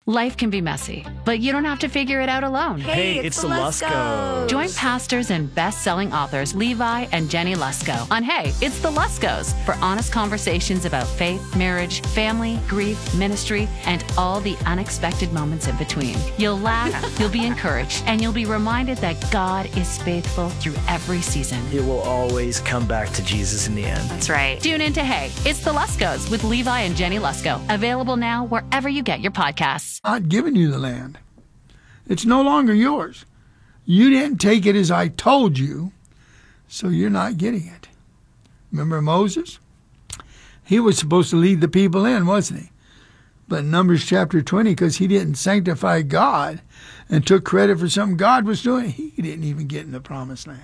Life can be messy, but you don't have to figure it out alone. Hey, it's the Luskos. Join pastors and best-selling authors Levi and Jenny Lusko on Hey, It's the Luskos for honest conversations about faith, marriage, family, grief, ministry, and all the unexpected moments in between. You'll laugh, you'll be encouraged, and you'll be reminded that God is faithful through every season. It will always come back to Jesus in the end. That's right. Tune in to Hey, It's the Luskos with Levi and Jenny Lusko. Available now wherever you get your podcasts. I've given you the land. It's no longer yours. You didn't take it as I told you, so you're not getting it. Remember Moses? He was supposed to lead the people in, wasn't he? But in Numbers chapter 20, because he didn't sanctify God and took credit for something God was doing, he didn't even get in the promised land.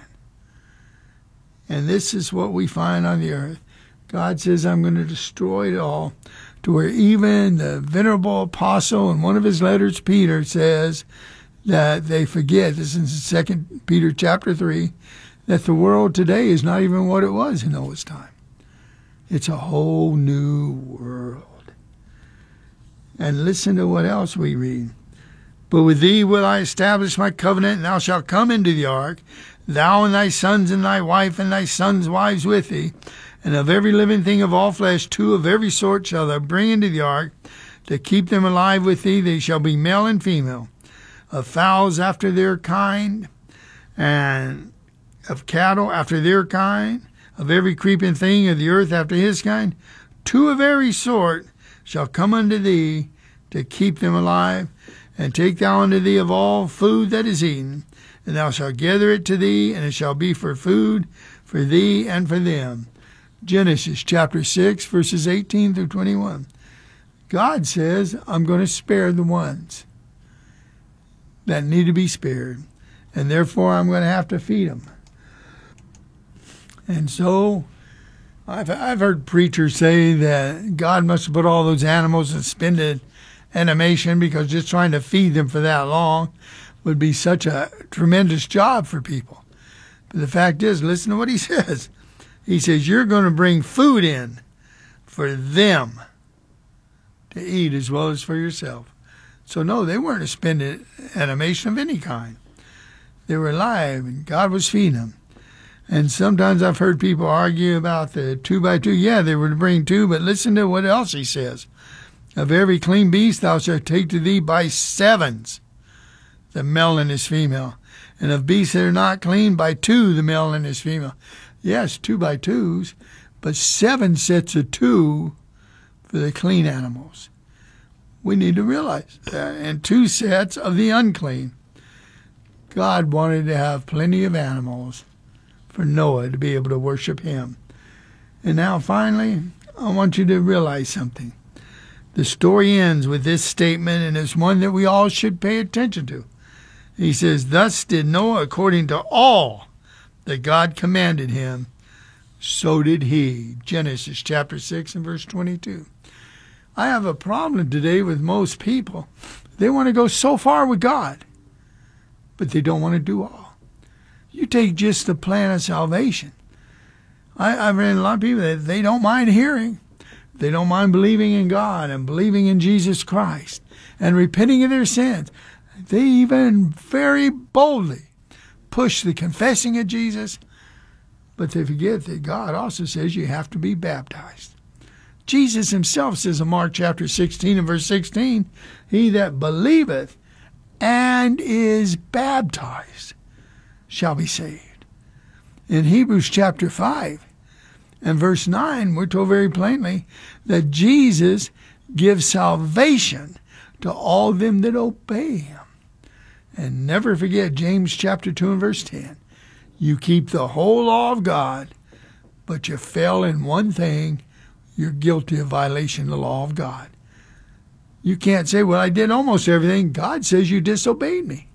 And this is what we find on the earth. God says, I'm going to destroy it all, to where even the venerable apostle in one of his letters, Peter, says that they forget, this is in 2 Peter chapter 3, that the world today is not even what it was in Noah's time. It's a whole new world. And listen to what else we read. But with thee will I establish my covenant, and thou shalt come into the ark, thou and thy sons and thy wife and thy sons' wives with thee, and of every living thing of all flesh, 2 of every sort shall thou bring into the ark, to keep them alive with thee. They shall be male and female, of fowls after their kind, and of cattle after their kind, of every creeping thing of the earth after his kind. 2 of every sort shall come unto thee, to keep them alive. And take thou unto thee of all food that is eaten, and thou shalt gather it to thee, and it shall be for food for thee and for them. Genesis chapter 6, verses 18 through 21. God says, I'm going to spare the ones that need to be spared, and therefore I'm going to have to feed them. And so I've heard preachers say that God must have put all those animals in suspended animation because just trying to feed them for that long would be such a tremendous job for people. But the fact is, listen to what he says. He says, you're going to bring food in for them to eat as well as for yourself. So no, they weren't a suspended animation of any kind. They were alive, and God was feeding them. And sometimes I've heard people argue about the 2 by 2. Yeah, they were to bring 2, but listen to what else he says. Of every clean beast thou shalt take to thee by 7s, the male and his female. And of beasts that are not clean, by 2, the male and his female. Yes, 2 by 2s, but 7 sets of 2 for the clean animals. We need to realize that. And 2 sets of the unclean. God wanted to have plenty of animals for Noah to be able to worship him. And now finally, I want you to realize something. The story ends with this statement, and it's one that we all should pay attention to. He says, thus did Noah according to all that God commanded him, so did he. Genesis chapter 6 and verse 22. I have a problem today with most people. They want to go so far with God, but they don't want to do all. You take just the plan of salvation. I've read a lot of people that they don't mind hearing. They don't mind believing in God and believing in Jesus Christ and repenting of their sins. They even very boldly push the confessing of Jesus, but they forget that God also says you have to be baptized. Jesus himself says in Mark chapter 16 and verse 16, he that believeth and is baptized shall be saved. In Hebrews chapter 5 and verse 9, we're told very plainly that Jesus gives salvation to all them that obey him. And never forget James chapter 2 and verse 10. You keep the whole law of God, but you fail in one thing, you're guilty of violation of the law of God. You can't say, well, I did almost everything. God says you disobeyed me.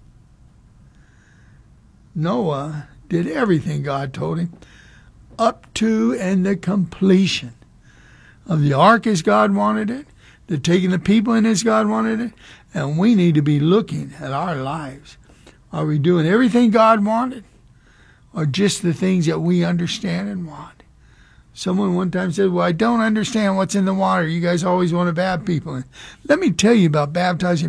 Noah did everything God told him, up to and the completion of the ark as God wanted it, the taking the people in as God wanted it, and we need to be looking at our lives. Are we doing everything God wanted, or just the things that we understand and want? Someone one time said, well, I don't understand what's in the water. You guys always want to baptize people. Let me tell you about baptizing